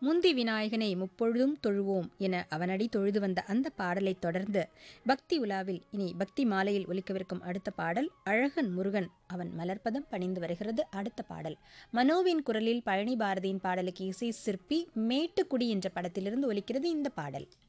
முந்தி விநாயகனை முப்பொழுதும் தொழுவோம் என அவனடி தொழுது வந்த அந்த பாடலை தொடர்ந்து பக்தி உலாவில் இனி பக்தி மாலையில் ஒலிக்கவிருக்கும் அடுத்த பாடல் அழகன் முருகன் அவன் மலர்பதம் பணிந்து வருகிறது. அடுத்த பாடல் மனோவின் குரலில் பழனி பாரதியின் பாடலுக்கு இசை சிற்பி மேட்டுக்குடி என்ற படத்திலிருந்து ஒலிக்கிறது இந்த பாடல்.